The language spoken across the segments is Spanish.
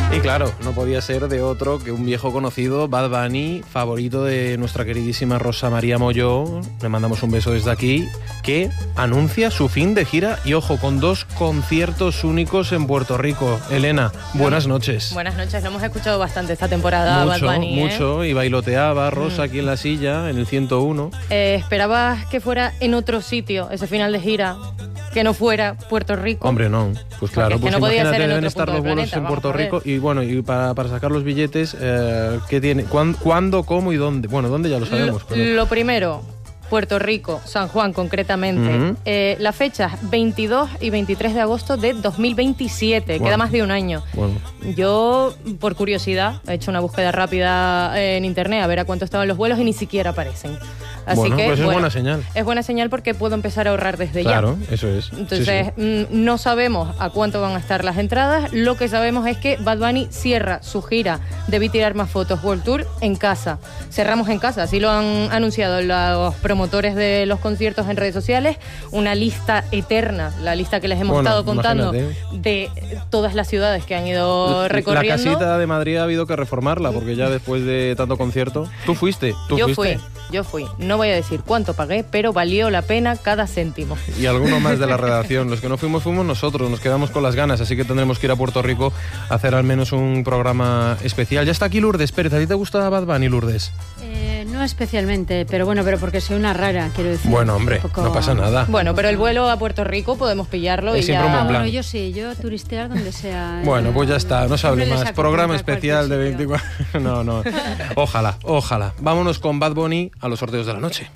Y claro, no podía ser de otro que un viejo conocido, Bad Bunny, favorito de nuestra queridísima Rosa María Molló, le mandamos un beso desde aquí, que anuncia su fin de gira y, ojo, con 2 conciertos únicos en Puerto Rico. Elena, buenas noches. Buenas noches, lo hemos escuchado bastante esta temporada, Mucho, Bad Bunny, mucho, y bailoteaba Rosa aquí en la silla, en el 101. ¿Esperabas que fuera en otro sitio ese final de gira? Que no fuera Puerto Rico. Hombre, no. Pues claro, porque pues no podía imagínate, ser en deben otro estar punto los del vuelos planeta, en Puerto vamos a Rico. Y bueno, y para sacar los billetes, ¿qué tiene? ¿Cuándo, cómo y dónde? Bueno, ¿dónde? Ya lo sabemos. Lo primero, Puerto Rico, San Juan concretamente. Las fechas 22 y 23 de agosto de 2027. Bueno, queda más de un año. Bueno. Yo, por curiosidad, he hecho una búsqueda rápida en internet a ver a cuánto estaban los vuelos y ni siquiera aparecen. Así bueno, que, pues es buena señal. Es buena señal porque puedo empezar a ahorrar desde ya. Claro, eso es. Entonces, no sabemos a cuánto van a estar las entradas. Lo que sabemos es que Bad Bunny cierra su gira de Tirar Más Fotos World Tour en casa. Cerramos en casa, así lo han anunciado los promotores de los conciertos en redes sociales. Una lista eterna, la lista que les hemos estado contando, de todas las ciudades que han ido recorriendo. La casita de Madrid ha habido que reformarla, porque ya después de tanto concierto... ¿Tú fuiste? Yo fui. No voy a decir cuánto pagué, pero valió la pena cada céntimo. Y alguno más de la redacción. Los que no fuimos nosotros, nos quedamos con las ganas, así que tendremos que ir a Puerto Rico a hacer al menos un programa especial. Ya está aquí Lourdes Pérez. ¿A ti te gusta Bad Bunny, Lourdes? No especialmente, pero porque soy una rara, quiero decir. Bueno, hombre, no pasa nada. Bueno, pero el vuelo a Puerto Rico podemos pillarlo y ya... Bueno, yo sí, yo turistear donde sea. Bueno, pues ya está, no se hable más. Programa especial de 24... No. Ojalá. Vámonos con Bad Bunny a los sorteos de la noche.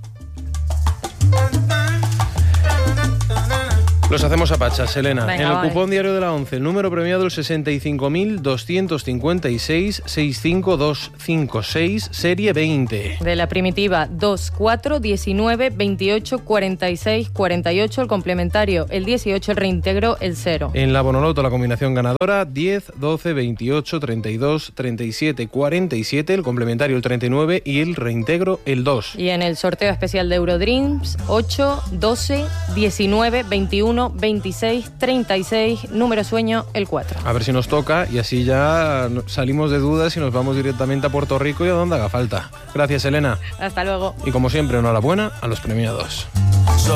Los hacemos a pachas, Elena. Venga, en el cupón diario de la 11, el número premiado el 65.256-65256, serie 20. De la primitiva 2, 4, 19, 28, 46, 48, el complementario el 18, el reintegro el 0. En la Bonoloto la combinación ganadora 10, 12, 28, 32, 37, 47, el complementario el 39 y el reintegro el 2. Y en el sorteo especial de Eurodreams 8, 12, 19, 21, 26, 36, número sueño el 4. A ver si nos toca y así ya salimos de dudas y nos vamos directamente a Puerto Rico y a donde haga falta. Gracias, Elena. Hasta luego. Y como siempre, enhorabuena a los premiados.